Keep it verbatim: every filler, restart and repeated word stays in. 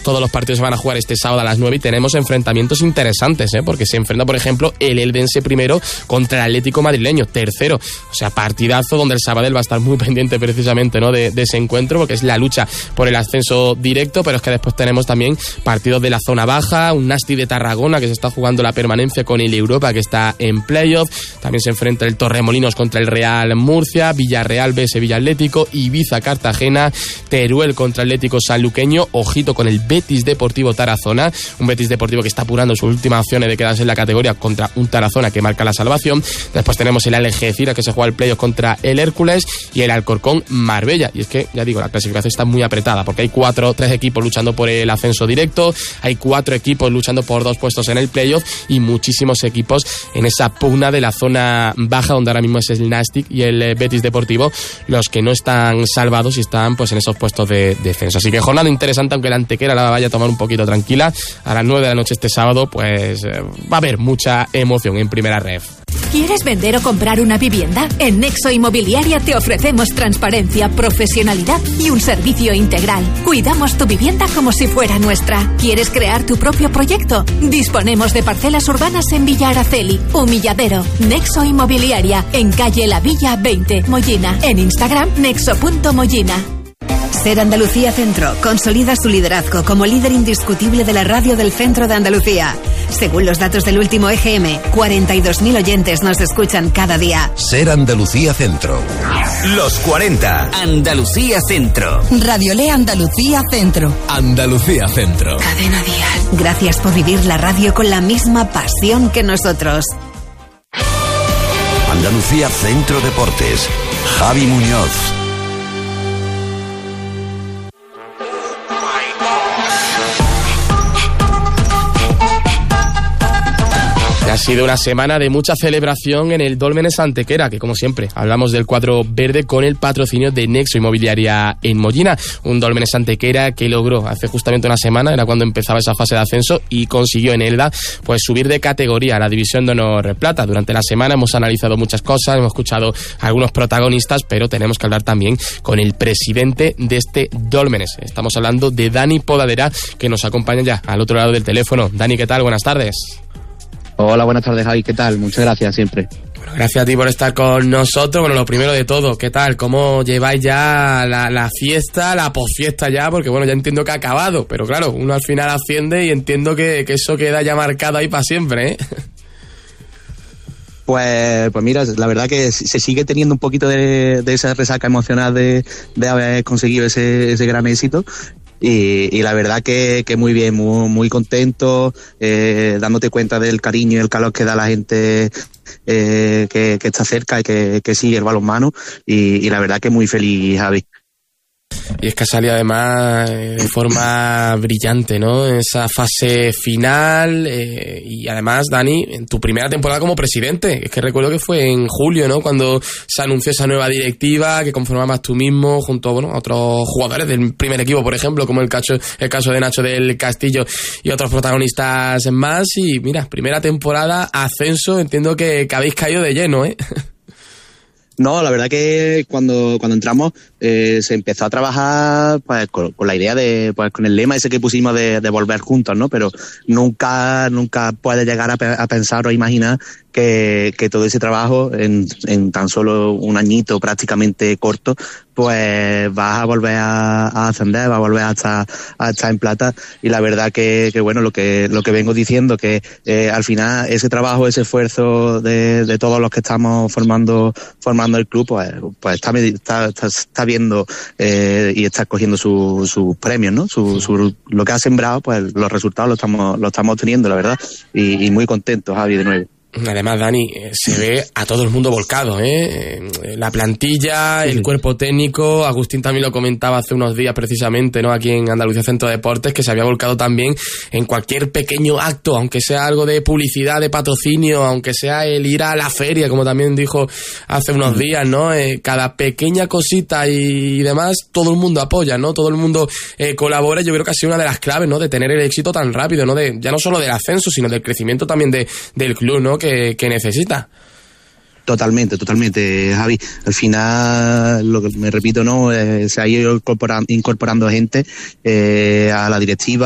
todos los partidos se van a jugar este sábado a las nueve y tenemos enfrentamientos interesantes, ¿eh? Porque se enfrenta, por ejemplo, el Eldense primero contra el Atlético madrileño, tercero. O sea, partidazo donde el Sabadell va a estar muy pendiente precisamente, ¿no? de, de ese encuentro, porque es la lucha por el ascenso directo, pero es que después tenemos también partidos de la zona baja, un Nasti de Tarragona que se está jugando la permanencia con el Europa que está en playoff. También se enfrenta el Torremolinos contra el Real Murcia, Villarreal B Sevilla Atlético, Ibiza Cartagena, Teruel contra Atlético Sanluqueño, ojito con el Betis Deportivo Tarazona, un Betis Deportivo que está apurando sus últimas opciones de quedarse en la categoría contra un Tarazona que marca la salvación. Después tenemos el Algeciras que se juega el playoff contra el Hércules y el Alcorcón Marbella. Y es que, ya digo, la clasificación está muy apretada porque hay cuatro, tres equipos luchando por el ascenso directo, hay cuatro equipos luchando por dos puestos en el playoff y muchísimos equipos en esa pugna de la zona baja donde ahora mismo es el Nastic y el Betis Deportivo los que no están salvados y están pues en esos puestos de defensa. Así que jornada interesante, aunque la Antequera la vaya a tomar un poquito tranquila. A las nueve de la noche este sábado pues eh, va a haber mucha emoción en primera ref. ¿Quieres vender o comprar una vivienda? En Nexo Inmobiliaria te ofrecemos transparencia, profesionalidad y un servicio integral. Cuidamos tu vivienda como si fuera nuestra. ¿Quieres crear tu propio proyecto? Disponemos de parcelas urbanas en Villa Araceli, Humilladero. Nexo Inmobiliaria, en calle La Villa veinte, Mollina. En Instagram, nexo punto mollina. Ser Andalucía Centro consolida su liderazgo como líder indiscutible de la radio del centro de Andalucía. Según los datos del último E G M, cuarenta y dos mil oyentes nos escuchan cada día. Ser Andalucía Centro. Los cuarenta. Andalucía Centro. Radiolé Andalucía Centro. Andalucía Centro. Cadena Dial. Gracias por vivir la radio con la misma pasión que nosotros. Andalucía Centro Deportes. Javi Muñoz. Ha sido una semana de mucha celebración en el Dólmenes Antequera, que como siempre hablamos del cuadro verde con el patrocinio de Nexo Inmobiliaria en Mollina. Un Dólmenes Antequera que logró hace justamente una semana, era cuando empezaba esa fase de ascenso, y consiguió en Elda pues subir de categoría a la División de Honor Plata. Durante la semana hemos analizado muchas cosas, hemos escuchado a algunos protagonistas, pero tenemos que hablar también con el presidente de este Dólmenes. Estamos hablando de Dani Podadera, que nos acompaña ya al otro lado del teléfono. Dani, ¿qué tal? Buenas tardes. Hola, buenas tardes, Javi. ¿Qué tal? Muchas gracias siempre. Bueno, gracias a ti por estar con nosotros. Bueno, lo primero de todo, ¿qué tal? ¿Cómo lleváis ya la, la fiesta, la posfiesta ya? Porque bueno, ya entiendo que ha acabado, pero claro, uno al final asciende y entiendo que, que eso queda ya marcado ahí para siempre, ¿eh? Pues, pues mira, la verdad que se sigue teniendo un poquito de, de esa resaca emocional de, de haber conseguido ese, ese gran éxito. Y, y la verdad que, que muy bien, muy, muy contento, eh, dándote cuenta del cariño y el calor que da la gente eh, que, que está cerca y que, que sigue el balonmano, y, y la verdad que muy feliz, Javi. Y es que salió además de forma brillante, ¿no? Esa fase final eh, y además, Dani, en tu primera temporada como presidente, es que recuerdo que fue en julio, ¿no? Cuando se anunció esa nueva directiva que conformabas tú mismo junto, bueno, a otros jugadores del primer equipo, por ejemplo, como el caso, el caso de Nacho del Castillo y otros protagonistas más. Y mira, primera temporada, ascenso, entiendo que, que habéis caído de lleno, ¿eh? No, la verdad que cuando cuando entramos eh, se empezó a trabajar pues con, con la idea de, pues con el lema ese que pusimos de, de volver juntos, ¿no? Pero nunca nunca puedes llegar a, a pensar o imaginar que, que todo ese trabajo en, en tan solo un añito prácticamente corto, pues vas a volver a, a ascender, vas a volver a estar, a estar en plata. Y la verdad que, que bueno, lo que lo que vengo diciendo, que eh, al final ese trabajo, ese esfuerzo de, de todos los que estamos formando formando el club, pues, pues está, está, está, está viendo eh, y está cogiendo sus su premios, ¿no? Su, su, lo que ha sembrado, pues los resultados los estamos, los estamos obteniendo, la verdad. Y, y muy contentos, Javi, de nuevo. Además, Dani, se ve a todo el mundo volcado, ¿eh? La plantilla, sí. El cuerpo técnico. Agustín también lo comentaba hace unos días precisamente, ¿no? Aquí en Andalucía Centro Deportes, que se había volcado también en cualquier pequeño acto, aunque sea algo de publicidad, de patrocinio, aunque sea el ir a la feria, como también dijo hace unos mm. días, ¿no? Eh, cada pequeña cosita y demás, todo el mundo apoya, ¿no? Todo el mundo eh, colabora. Yo creo que ha sido una de las claves, ¿no? De tener el éxito tan rápido, ¿no? De, ya no solo del ascenso, sino del crecimiento también de, del club, ¿no? Que, que necesita. Totalmente, totalmente, Javi. Al final, lo que me repito, ¿no? Eh, se ha ido incorporando, incorporando gente eh, a la directiva,